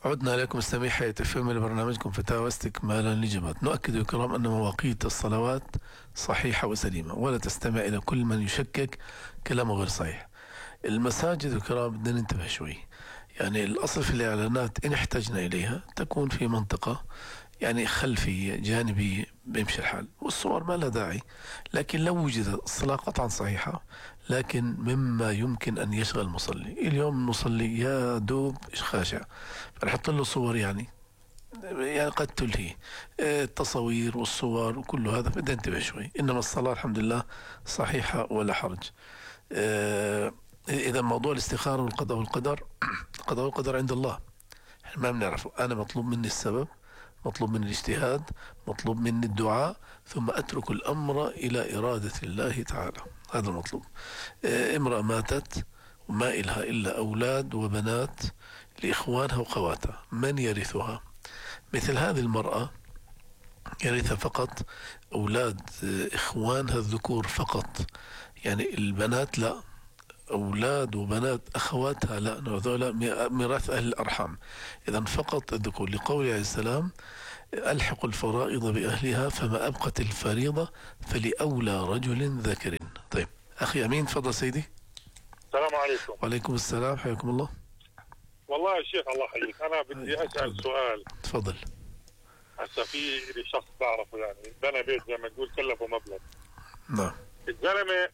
عدنا إليكم مستمعي حياة FM لبرنامجكم فتاوى استكمالا لجماعة. نؤكد يا كرام أن مواقيت الصلوات صحيحة وسليمة، ولا تستمع إلى كل من يشكك كلامه غير صحيح. المساجد يا كرام بدنا ننتبه شوي، يعني الأصل في الإعلانات إن احتجنا إليها تكون في منطقة يعني خلفية جانبية بيمشي الحال، والصور ما لها داعي. لكن لو وجدت الصلاة قطعا صحيحة، لكن مما يمكن أن يشغل المصلي. اليوم المصلي يا دوب خاشع، فنحط له صور يعني قد تلهي. التصوير والصور وكل هذا بدنا ننتبه شوي. إنما الصلاة الحمد لله صحيحة ولا حرج. إذا موضوع الاستخارة والقضاء والقدر القضاء والقدر عند الله، احنا ما بنعرفه. أنا مطلوب مني السبب، مطلوب مني الاجتهاد، مطلوب مني الدعاء، ثم أترك الأمر إلى إرادة الله تعالى. هذا المطلوب. امرأة ماتت وما إلها إلا أولاد وبنات لإخوانها وخواتها، من يرثها؟ مثل هذه المرأة يرثها فقط أولاد إخوانها الذكور فقط، يعني البنات لا، أولاد وبنات أخواتها لا، هذول ميراث أهل الأرحام. إذا فقط الذكور، لقوله عليه السلام: ألحق الفرائض بأهلها فما أبقت الفريضة فلأولى رجل ذكر. طيب أخي أمين، تفضل سيدي. السلام عليكم. وعليكم السلام، حياكم الله. والله يا شيخ الله يحييك، أنا بدي أسأل سؤال. تفضل. هسا في شخص بعرفه يعني بنى بيت زي ما تقول كلفه مبلغ. نعم. الزلمة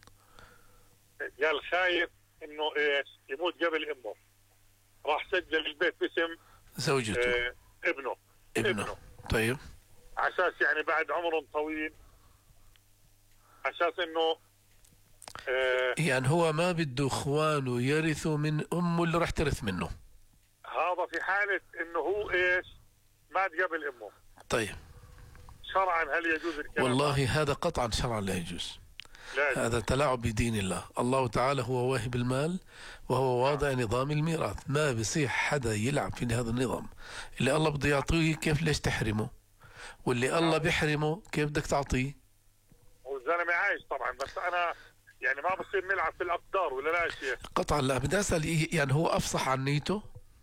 قال خايف إنه إيش يموت قبل أمه، راح سجل البيت باسم زوجته. ابنه. طيب. عشان يعني بعد عمر طويل، عشان إنه يعني هو ما بده إخوانه يرثوا من أمه اللي راح ترث منه. هذا في حالة إنه هو إيش مات قبل أمه. طيب شرعا هل يجوز الكلام؟ والله هذا قطعا شرعا لا يجوز. هذا تلاعب بدين الله. الله تعالى هو واهب المال وهو واضع نظام الميراث. ما بيصيح حدا يلعب في هذا النظام. اللي الله بده يعطيه كيف ليش تحرمه؟ واللي الله بيحرمه كيف بدك تعطيه؟ والزلمة عايش طبعا، بس أنا يعني ما بصير نلعب في الأقدار ولا لا يا شيخ؟ قطعا لا. بدي أسأل، يعني هو أفصح عن نيته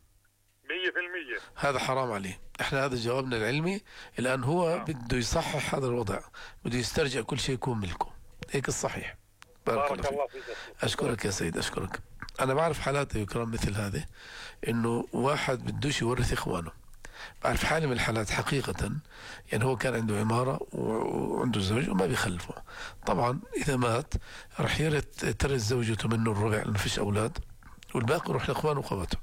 100%. هذا حرام عليه. احنا هذا جوابنا العلمي. الآن هو بده يصحح هذا الوضع، بده يسترجع كل شيء يكون ملكه. هيك الصحيح. بارك الله فيك. أشكرك يا سيد، أشكرك. أنا بعرف حالات يا كرام مثل هذه، إنه واحد بدوش يورث إخوانه. بعرف حالة من الحالات حقيقة، يعني هو كان عنده عمارة وعنده زوج وما بيخلفه. طبعا إذا مات رح ترث زوجته منه الربع لأنه فيش أولاد، والباقي يروح لإخوانه وخواته.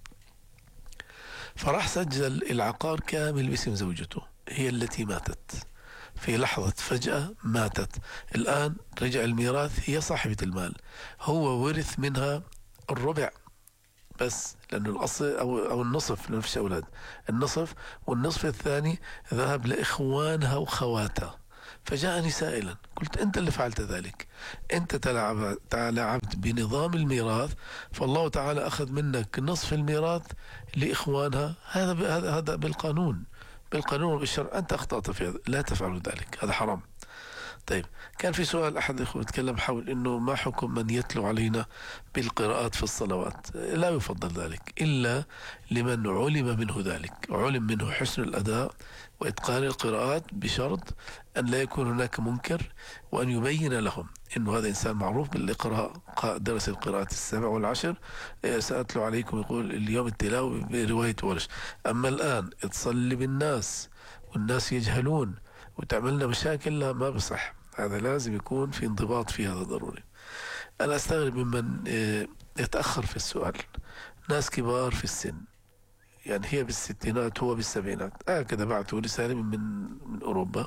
فراح سجل العقار كامل باسم زوجته، هي التي ماتت في لحظة، فجأة ماتت. الآن رجع الميراث، هي صاحبة المال، هو ورث منها الربع بس، لأنه الأصل أو النصف، لأنه فيش أولاد، النصف، والنصف الثاني ذهب لإخوانها وخواتها. فجاءني سائلا، قلت: أنت اللي فعلت ذلك، أنت تلاعبت بنظام الميراث، فالله تعالى أخذ منك نصف الميراث لإخوانها. هذا بالقانون وبالشرع، أنت أخطأت في هذا، لا تفعل ذلك، هذا حرام. طيب، كان في سؤال أحد الإخوة يتكلم حول إنه ما حكم من يتلو علينا بالقراءات في الصلوات. لا يفضل ذلك إلا لمن علم منه ذلك، علم منه حسن الأداء وإتقان القراءات، بشرط أن لا يكون هناك منكر، وأن يبين لهم إنه هذا إنسان معروف بالقراءة، درس القراءات 7 والعشر. سأتلو عليكم، يقول اليوم التلاوة برواية ورش. أما الآن تصلي بالناس والناس يجهلون وتعملنا مشاكل، لا، ما بصح. هذا لازم يكون في انضباط، في هذا ضروري. أنا أستغرب ممن يتأخر في السؤال، ناس كبار في السن، يعني هي بالستينات هو بالسبعينات، هكذا بعثوا رسالة من أوروبا.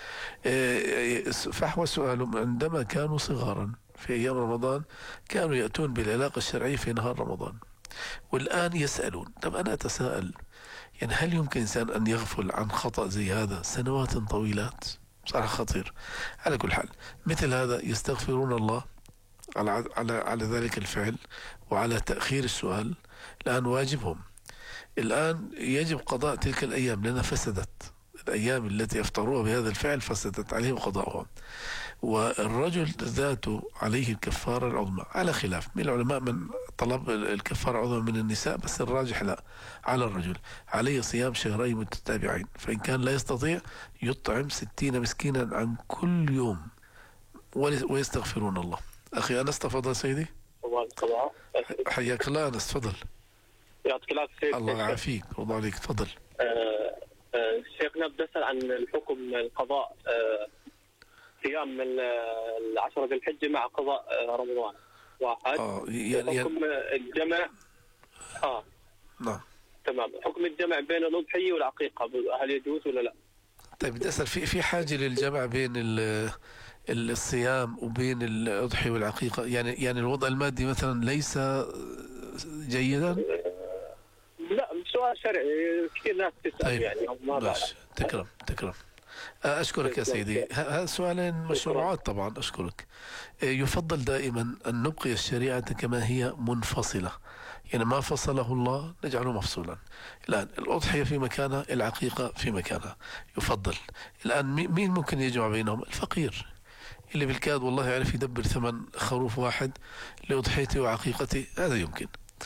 فحوى سؤالهم: عندما كانوا صغارا في أيام رمضان كانوا يأتون بالعلاقة الشرعية في نهار رمضان، والآن يسألون. طب أنا أتساءل، يعني هل يمكن إنسان أن يغفل عن خطأ زي هذا سنوات طويلات؟ صراحة خطير. على كل حال، مثل هذا يستغفرون الله على ذلك الفعل وعلى تأخير السؤال، لأن واجبهم. الآن يجب قضاء تلك الأيام، لأنها فسدت. الأيام التي أفطروها بهذا الفعل فسدت عليهم قضاؤها. والرجل ذاته عليه الكفارة العظمى على خلاف من العلماء من طلب الكفارة العظمى من النساء، بس الراجح لا، على الرجل عليه صيام شهرين متتابعين، فإن كان لا يستطيع يطعم 60 مسكينا عن كل يوم ويستغفرون الله. أخي أنس تفضل سيدي. حياك الله أنس، تفضل. يعطيك العافية. الله يعافيك ويرضى عليك، تفضل. شيخنا بسأل عن الحكم القضاء صيام من 10 ذي الحجة مع قضاء رمضان واحد. حكم الجمع. نعم تمام. حكم الجمع بين الأضحية والعقيقة هل يجوز ولا لا؟ طيب بدي أسأل، في حاجة للجمع بين الصيام وبين الأضحية والعقيقة؟ يعني الوضع المادي مثلا ليس جيدا؟ لا، سؤال شرعي كثير ناس تسأل. طيب. يعني ما بعرف. تكرم. أشكرك يا سيدي. هذا سؤالين مشروعات طبعا. أشكرك. يفضل دائما أن نبقي الشريعة كما هي منفصلة، يعني ما فصله الله نجعله مفصولا. الآن الأضحية في مكانها، العقيقة في مكانها، يفضل. الآن مين ممكن يجمع بينهم؟ الفقير اللي بالكاد والله يعرف يدبر ثمن خروف واحد لأضحيته وعقيقته، هذا يمكن.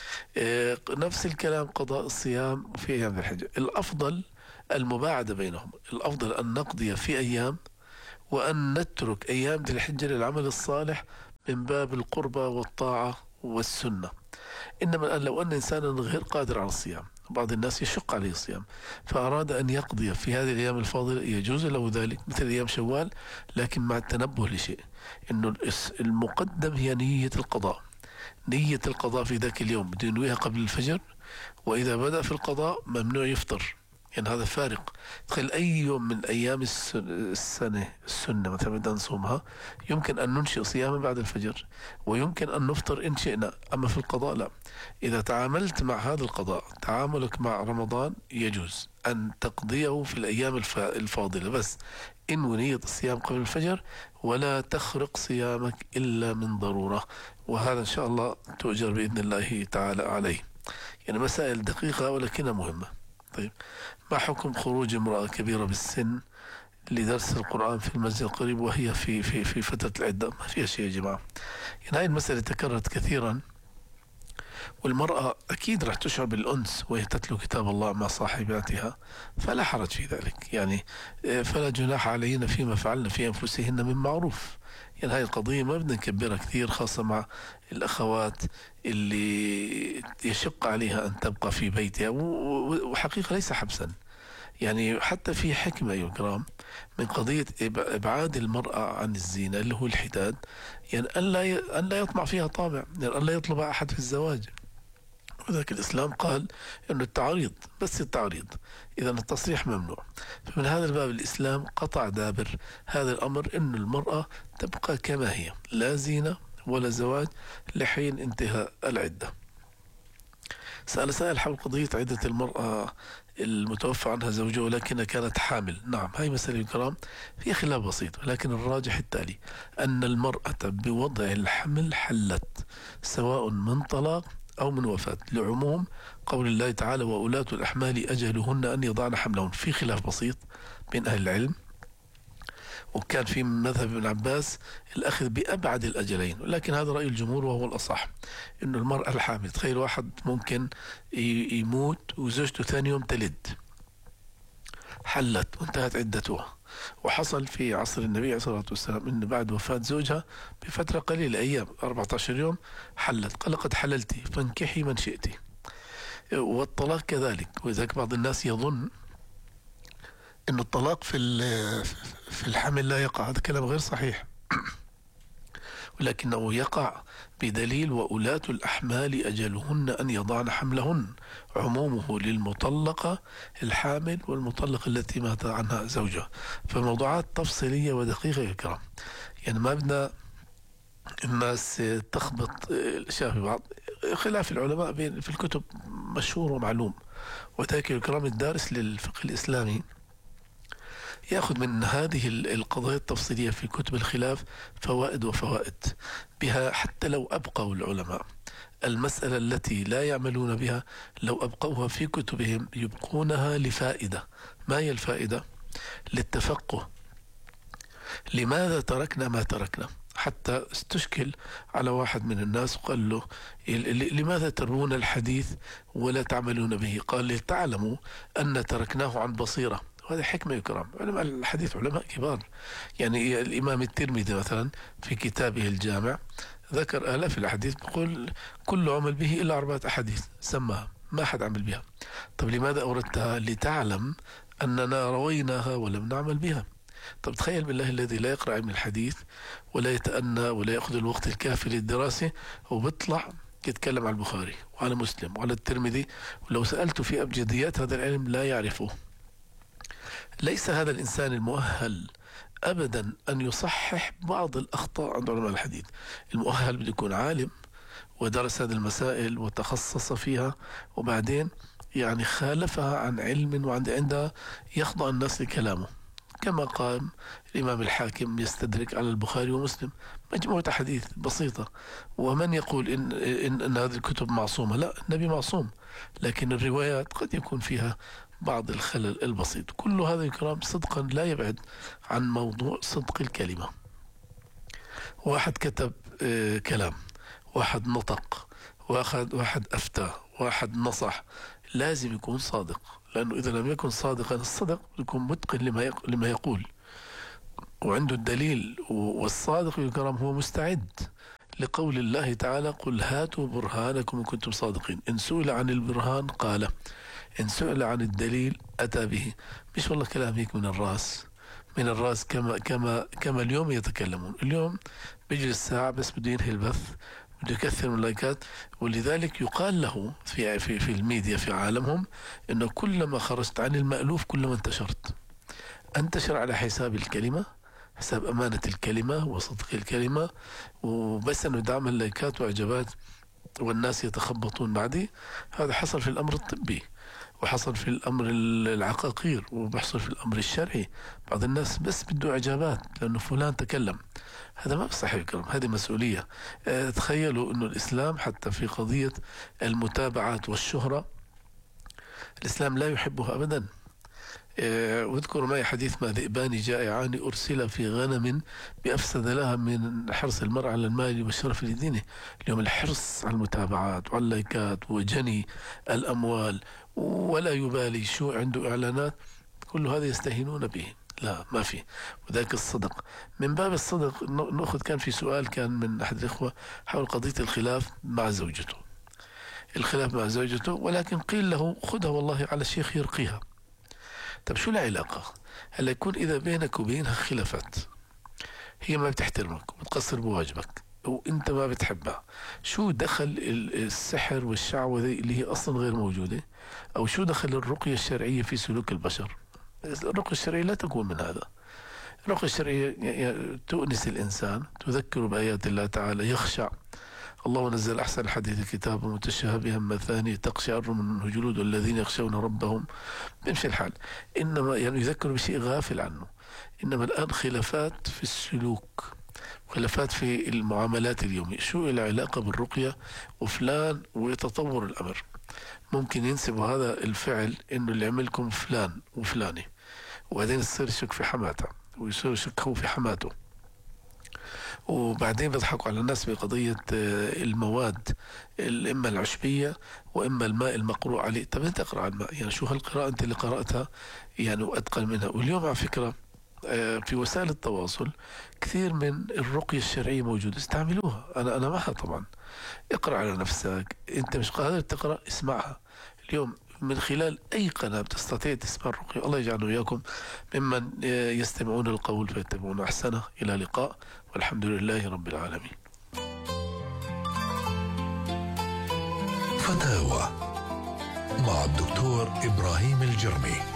نفس الكلام قضاء الصيام في أيام الحج. الأفضل المباعدة بينهم، الأفضل أن نقضي في أيام وأن نترك أيام ذي الحجة للعمل الصالح من باب القربة والطاعة والسنة. إنما الآن لو أن إنسانا غير قادر على الصيام، بعض الناس يشق عليه الصيام، فأراد أن يقضي في هذه الأيام الفاضلة، يجوز له ذلك مثل أيام شوال، لكن مع التنبه لشيء، إنه المقدم هي نية القضاء. نية القضاء في ذاك اليوم بده ينويها قبل الفجر، وإذا بدأ في القضاء ممنوع يفطر. يعني هذا فارق. تخيل أي يوم من أيام السنة مثلا بدنا نصومها، يمكن أن ننشئ صياما بعد الفجر، ويمكن أن نفطر إن شئنا. أما في القضاء لا. إذا تعاملت مع هذا القضاء تعاملك مع رمضان، يجوز أن تقضيه في الأيام الفاضلة، بس انوي نية الصيام قبل الفجر، ولا تخرق صيامك إلا من ضرورة، وهذا إن شاء الله تؤجر بإذن الله تعالى عليه. يعني مسائل دقيقة ولكنها مهمة. طيب، ما حكم خروج امرأة كبيرة بالسن لدرس القرآن في المسجد القريب وهي في فترة العدة؟ ما فيها شيء يا جماعة. يعني هاي المسألة تكررت كثيرا، والمرأة أكيد راح تشعر بالأنس وهي تتلو كتاب الله مع صاحباتها، فلا حرج في ذلك. يعني فلا جناح علينا فيما فعلنا في أنفسهن من معروف. يعني هاي القضية ما بدنا نكبرها كثير، خاصة مع الأخوات اللي يشق عليها أن تبقى في بيتها، وحقيقة ليس حبسا. يعني حتى في حكمة يا كرام من قضية إبعاد المرأة عن الزينة اللي هو الحداد، يعني أن لا يطمع فيها طامع، يعني أن لا يطلب أحد في الزواج. وذلك الإسلام قال إنه التعريض، بس التعريض، إذا التصريح ممنوع. فمن هذا الباب الإسلام قطع دابر هذا الأمر، إنه المرأة تبقى كما هي، لا زينة ولا زواج لحين انتهاء العدة. سأل سائل حول قضية عدة المرأة المتوفى عنها زوجها ولكنها كانت حامل. نعم، هاي مسألة الكرام في خلاف بسيط، ولكن الراجح التالي، أن المرأة بوضع الحمل حلت، سواء من طلاق أو من وفاة، لعموم قول الله تعالى: وأولاة الأحمال أجلهن أن يضعن حملهن. في خلاف بسيط بين أهل العلم، وكان في مذهب ابن عباس الأخذ بأبعد الأجلين، ولكن هذا رأي الجمهور وهو الأصح، إنه المرأة الحامل، تخيل واحد ممكن يموت وزوجته ثاني يوم تلد، حلت وانتهت عدتها. وحصل في عصر النبي عليه الصلاة والسلام إن بعد وفاة زوجها بفترة قليلة أيام 14 يوم حلت، قال: قد حللتي فانكحي من شئتي. والطلاق كذلك. وإذا بعض الناس يظن إن الطلاق في الحمل لا يقع، هذا كلام غير صحيح، ولكنه يقع بدليل: وأولاة الأحمال أجلهن أن يضعن حملهن، عمومه للمطلقة الحامل والمطلقة التي مات عنها زوجها. فموضوعات تفصيلية ودقيقة يا كرام، يعني ما بدنا الناس تخبط الأشياء في بعض. خلاف العلماء في الكتب مشهور ومعلوم، وذاك الكرام الدارس للفقه الإسلامي يأخذ من هذه القضايا التفصيلية في كتب الخلاف فوائد وفوائد بها، حتى لو أبقوا العلماء المسألة التي لا يعملون بها، لو أبقوها في كتبهم يبقونها لفائدة. ما هي الفائدة؟ للتفقه لماذا تركنا ما تركنا؟ حتى استشكل على واحد من الناس وقال له لماذا تروون الحديث ولا تعملون به؟ قال لتعلموا أن تركناه عن بصيرة. وهذا حكمة يكرم. علماء الحديث علماء كبار. يعني الإمام الترمذي مثلا في كتابه الجامع ذكر آلاف الأحاديث، بقول كل عمل به إلا 4 أحاديث سماها، ما حد عمل بها. طب لماذا أوردتها؟ لتعلم أننا رويناها ولم نعمل بها. طب تخيل بالله الذي لا يقرأ علم الحديث ولا يتأنى ولا يأخذ الوقت الكافي للدراسة، وبيطلع يتكلم عن البخاري وعلى مسلم وعلى الترمذي، ولو سألته في أبجديات هذا العلم لا يعرفه. ليس هذا الإنسان المؤهل أبدا أن يصحح بعض الأخطاء عند علماء الحديث. المؤهل بده يكون عالم ودرس هذه المسائل وتخصص فيها، وبعدين يعني خالفها عن علم وعندها يخضع الناس لكلامه. كما قام الإمام الحاكم يستدرك على البخاري ومسلم مجموعة حديث بسيطة، ومن يقول إن هذه الكتب معصومة؟ لا، النبي معصوم، لكن الروايات قد يكون فيها بعض الخلل البسيط. كل هذا الكلام صدقا لا يبعد عن موضوع صدق الكلمة. واحد كتب كلام، واحد نطق، واحد أفتى، واحد نصح، لازم يكون صادق، لأنه إذا لم يكن صادقا، الصدق يكون متقن لما يقول وعنده الدليل. والصادق الكرام هو مستعد لقول الله تعالى: قل هاتوا برهانكم إن كنتم صادقين. إن سئل عن البرهان قال، إن سئل عن الدليل أتى به. مش والله كلام هيك من الراس كما اليوم يتكلمون. اليوم بيجلس ساعة بس بده ينهي البث، بده يكثر من اللايكات، ولذلك يقال له في الميديا في عالمهم إنه كلما خرجت عن المألوف كلما انتشرت. انتشر على حساب الكلمة، حساب أمانة الكلمة وصدق الكلمة، وبس أنه دعم اللايكات وإعجابات والناس يتخبطون بعدي. هذا حصل في الأمر الطبي، وحصل في الأمر العقاقير، وبحصل في الأمر الشرعي. بعض الناس بس بده إعجابات لأنه فلان تكلم. هذا ما بصحيح الكلام، هذه مسؤولية. تخيلوا أنه الإسلام حتى في قضية المتابعات والشهرة الإسلام لا يحبها أبدا. واذكروا معي حديث: ما ذئبان جائعان أرسل في غنم بأفسد لها من حرص المرء على المال والشرف لدينه. اليوم الحرص على المتابعات وعلى اللايكات وجني الأموال، ولا يبالي شو عنده إعلانات، كل هذا يستهينون به. لا، ما في. وذاك الصدق، من باب الصدق نأخذ. كان في سؤال كان من أحد الإخوة حول قضية الخلاف مع زوجته، ولكن قيل له: خذها والله على الشيخ يرقيها. طب شو العلاقة؟ هلا يكون إذا بينك وبينها خلافات، هي ما بتحترمك وبتقصر بواجبك وانت ما بتحبها، شو دخل السحر والشعوذة اللي هي أصلا غير موجودة؟ أو شو دخل الرقية الشرعية في سلوك البشر؟ الرقية الشرعية لا تكون من هذا. الرقية الشرعية تؤنس الإنسان، تذكر بآيات الله تعالى، يخشع. الله نزل أحسن الحديث كتابا متشابها مثاني تقشعر منه جلود الذين يخشون ربهم. بمشي الحال، إنما يعني يذكر بشيء غافل عنه. إنما الآن خلافات في السلوك، خلافات في المعاملات اليومية، شو العلاقة بالرقية وفلان ويتطور الأمر؟ ممكن ينسبوا هذا الفعل إنه اللي عملكم فلان وفلاني، وبعدين يصير يشك في حماته ويصير يشك هو في حماته، وبعدين بيضحكوا على الناس بقضية المواد، إما العشبية وإما الماء المقروء عليه. طب أنت اقرأ عن الماء، يعني شو هالقراءة أنت اللي قرأتها يعني وأتقل منها. واليوم على فكرة في وسائل التواصل كثير من الرقية الشرعية موجودة، استعملوها. أنا معها طبعا. اقرأ على نفسك، أنت مش قادر تقرأ، اسمعها. اليوم من خلال أي قناة بتستطيع تسمع الرقية. الله يجعلنا وإياكم ممن يستمعون القول فيتبعون أحسنه. إلى لقاء، والحمد لله رب العالمين. فتاوى مع الدكتور إبراهيم الجرمي.